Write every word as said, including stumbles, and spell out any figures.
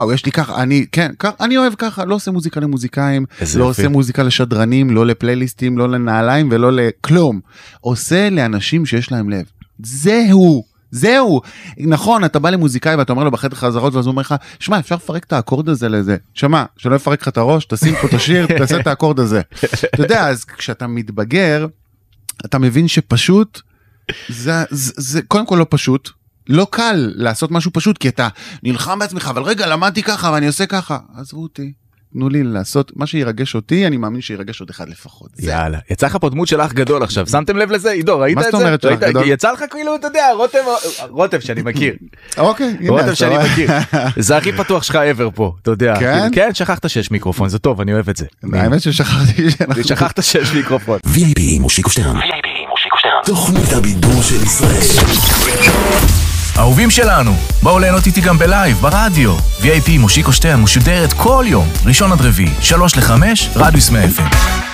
או יש לי ככה, אני, כן, אני אוהב ככה, לא עושה מוזיקה למוזיקאים, לא עושה מוזיקה לשדרנים, לא לפלייליסטים, לא לנעליים ולא לכלום. עושה לאנשים שיש להם לב. זהו, זהו. נכון, אתה בא למוזיקאי ואתה אומר לו בחדר חזרות, ואז הוא אומר לך, שמע, אפשר לפרק את האקורד הזה לזה. שמע, שלא יפרק לך את הראש, תשים פה את השיר, תעשה את האקורד הזה. אתה יודע, אז כשאתה מתבגר, אתה מבין שפשוט, זה, זה, זה קודם כל לא פשוט, לא קל לעשות משהו פשוט, כי אתה נלחם בעצמך, אבל רגע, למדתי ככה ואני עושה ככה. עזבו אותי, תנו לי לעשות מה שירגש אותי, אני מאמין שירגש עוד אחד לפחות. יאללה, יצא לך פה דמות של אח גדול עכשיו, שמתם לב לזה? עידו, ראית את זה? מה זאת אומרת של אח גדול? יצא לך כאילו, אתה יודע, רותם, רותם שאני מכיר. אוקיי, הנה. רותם שאני מכיר. זה הכי פתוח שלך ever פה, אתה יודע. כן? כן, שכחת שיש מיקרופון, זה טוב, אני אוהב את זה. האמת ששכחתי. שכחת שיש מיקרופון. וי איי פי מושיקו שטרן. וי איי פי מושיקו שטרן. תוכנית הבידור של ישראל. אהובים שלנו, בואו ליהנות איתי גם בלייב, ברדיו. וי איי פי מושיקו שטרן משודרת כל יום, ראשון עד רביעי, שלוש לחמש, רדיוס מאה אף אם.